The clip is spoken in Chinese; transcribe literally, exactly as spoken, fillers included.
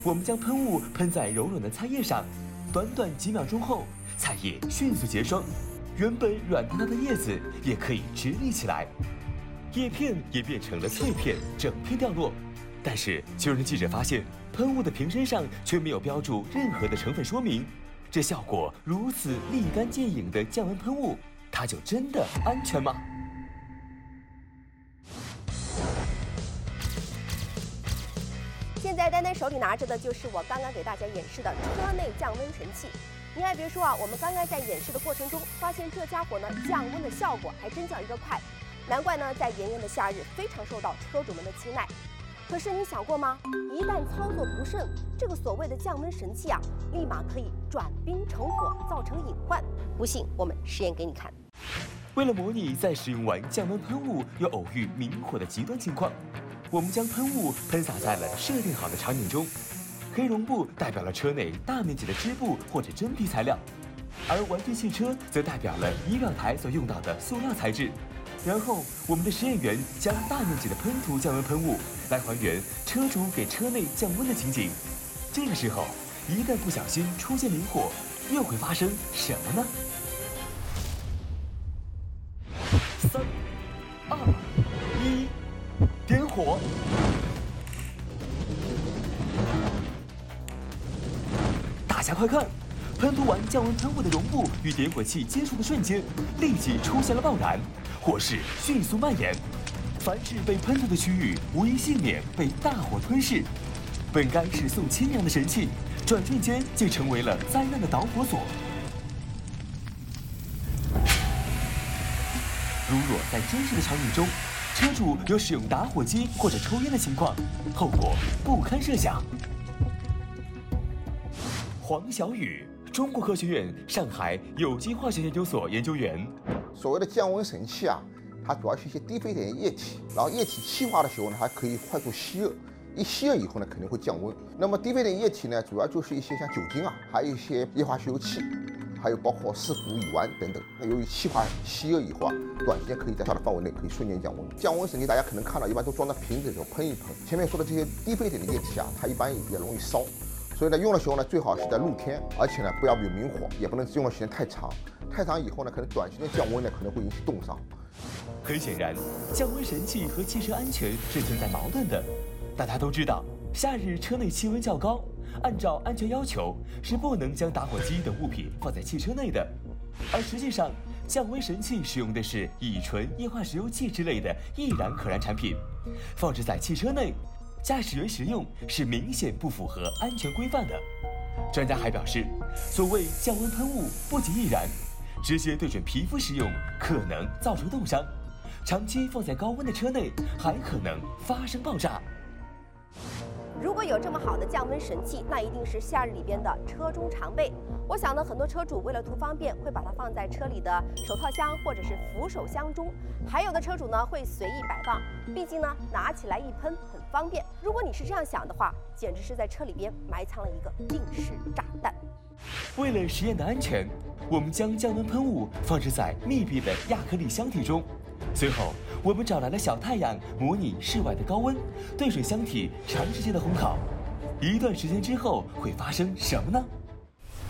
我们将喷雾喷在柔软的菜叶上，短短几秒钟后，菜叶迅速结霜，原本软塌塌的叶子也可以直立起来，叶片也变成了脆片，整片掉落。但是就让记者发现，喷雾的瓶身上却没有标注任何的成分说明。这效果如此立竿见影的降温喷雾，它就真的安全吗？ 现在丹丹手里拿着的就是我刚刚给大家演示的车内降温神器。您还别说啊，我们刚刚在演示的过程中，发现这家伙呢降温的效果还真叫一个快，难怪呢在炎炎的夏日非常受到车主们的青睐。可是你想过吗？一旦操作不慎，这个所谓的降温神器啊，立马可以转冰成火，造成隐患。不信，我们实验给你看。 为了模拟在使用完降温喷雾又偶遇明火的极端情况，我们将喷雾喷洒在了设定好的场景中。黑绒布代表了车内大面积的织布或者真皮材料，而玩具汽车则代表了仪表台所用到的塑料材质。然后，我们的实验员将大面积的喷涂降温喷雾来还原车主给车内降温的情景。这个时候，一旦不小心出现明火，又会发生什么呢？三、二、一，点火！大家快看！喷涂完降温喷雾的绒布与点火器接触的瞬间，立即出现了爆燃，火势迅速蔓延，凡是被喷涂的区域无一幸免被大火吞噬。本该是送清凉的神器，转瞬间竟成为了灾难的导火索。如若在真实的场景中，车主有使用打火机或者抽烟的情况，后果不堪设想。黄小雨，中国科学院上海有机化学研究所研究员。 所谓的降温神器啊，它主要是一些低沸点液体，然后液体气化的时候呢，它可以快速吸热，一吸热以后呢，肯定会降温。那么低沸点液体呢，主要就是一些像酒精啊，还有一些液化石油气，还有包括四氟乙烷等等。那由于气化吸热以后啊，短时间可以在小的范围内可以瞬间降温。降温神器大家可能看到，一般都装在瓶子里头喷一喷。前面说的这些低沸点的液体啊，它一般也比较容易烧。所以呢，用的时候呢，最好是在露天，而且呢，不要有明火，也不能用的时间太长。太长以后呢，可能短时间降温呢，可能会引起冻伤。 很显然，降温神器和汽车安全是存在矛盾的。大家都知道，夏日车内气温较高，按照安全要求是不能将打火机等物品放在汽车内的。而实际上，降温神器使用的是乙醇、液化石油气之类的易燃可燃产品，放置在汽车内，驾驶员使用是明显不符合安全规范的。专家还表示，所谓降温喷雾不仅易燃，直接对准皮肤使用可能造成冻伤，长期放在高温的车内还可能发生爆炸。 如果有这么好的降温神器，那一定是夏日里边的车中常备。我想呢，很多车主为了图方便，会把它放在车里的手套箱或者是扶手箱中，还有的车主呢会随意摆放，毕竟呢拿起来一喷很方便。如果你是这样想的话，简直是在车里边埋藏了一个定时炸弹。 为了实验的安全，我们将降温喷雾放置在密闭的亚克力箱体中。随后，我们找来了小太阳，模拟室外的高温，兑水箱体长时间的烘烤。一段时间之后会发生什么呢？